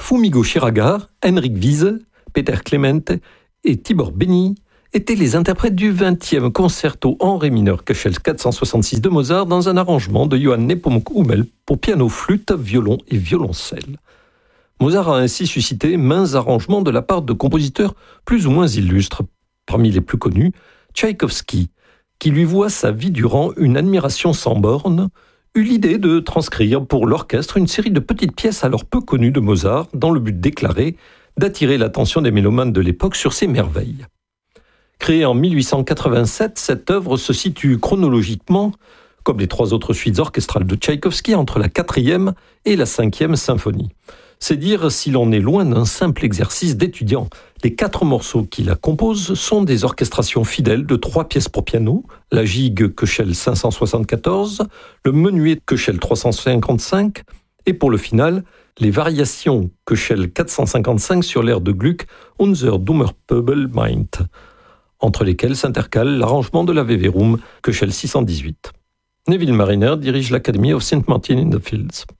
Fumigo Schiragar, Henrik Wiese, Peter Clemente et Tibor Beni étaient les interprètes du 20e concerto en ré mineur Köchel 466 de Mozart dans un arrangement de Johann Nepomuk Hummel pour piano, flûte, violon et violoncelle. Mozart a ainsi suscité maints arrangements de la part de compositeurs plus ou moins illustres. Parmi les plus connus, Tchaïkovski, qui lui voua sa vie durant une admiration sans bornes, eut l'idée de transcrire pour l'orchestre une série de petites pièces alors peu connues de Mozart, dans le but déclaré d'attirer l'attention des mélomanes de l'époque sur ses merveilles. Créée en 1887, cette œuvre se situe chronologiquement, comme les 3 autres suites orchestrales de Tchaïkovski, entre la 4e et la 5e symphonie. C'est dire si l'on est loin d'un simple exercice d'étudiant. Les 4 morceaux qui la composent sont des orchestrations fidèles de 3 pièces pour piano, la gigue Köchel 574, le menuet Köchel 355, et pour le final, les variations Köchel 455 sur l'air de Gluck Unser dummer Pöbel meint, entre lesquelles s'intercale l'arrangement de la Weverum Köchel 618. Neville Marriner dirige l'Academy of St. Martin in the Fields.